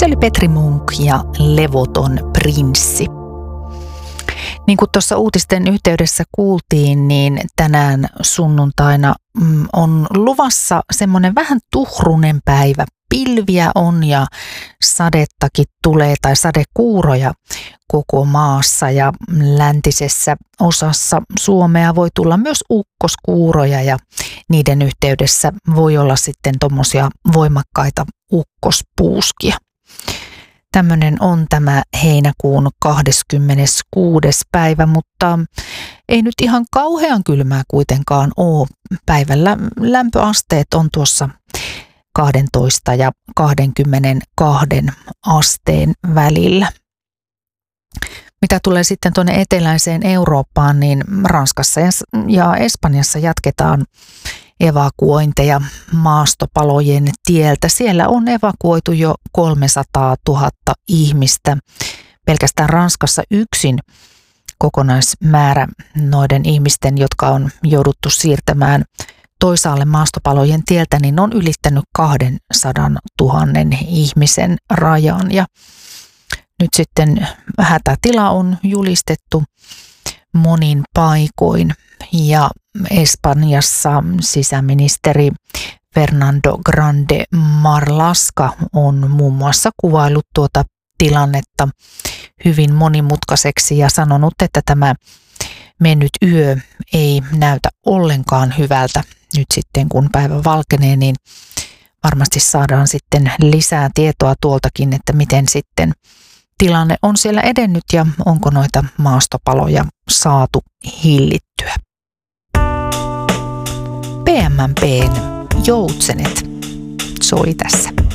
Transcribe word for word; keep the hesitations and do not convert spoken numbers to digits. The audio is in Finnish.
Se oli Petri Munk ja Levoton prinssi. Niin kuin tuossa uutisten yhteydessä kuultiin, niin tänään sunnuntaina on luvassa semmoinen vähän tuhrunen päivä. Pilviä on ja sadettakin tulee tai sadekuuroja koko maassa ja läntisessä osassa Suomea voi tulla myös ukkoskuuroja ja niiden yhteydessä voi olla sitten tommosia voimakkaita ukkospuuskia. Tämmöinen on tämä heinäkuun kahdeskymmeneskuudes päivä, mutta ei nyt ihan kauhean kylmää kuitenkaan ole. Päivällä lämpöasteet on tuossa kaksitoista ja kaksikymmentäkaksi asteen välillä. Mitä tulee sitten tuonne eteläiseen Eurooppaan, niin Ranskassa ja Espanjassa jatketaan evakuointeja maastopalojen tieltä. Siellä on evakuoitu jo kolmesataatuhatta ihmistä. Pelkästään Ranskassa yksin kokonaismäärä noiden ihmisten, jotka on jouduttu siirtämään toisaalle maastopalojen tieltä, niin on ylittänyt kaksisataa tuhatta ihmisen rajan. Ja nyt sitten hätätila on julistettu monin paikoin ja Espanjassa sisäministeri Fernando Grande Marlaska on muun muassa kuvaillut tuota tilannetta hyvin monimutkaiseksi ja sanonut, että tämä mennyt yö ei näytä ollenkaan hyvältä. Nyt sitten kun päivä valkenee, niin varmasti saadaan sitten lisää tietoa tuoltakin, että miten sitten tilanne on siellä edennyt ja onko noita maastopaloja saatu hillittyä. P M P:n Joutsenet soi tässä.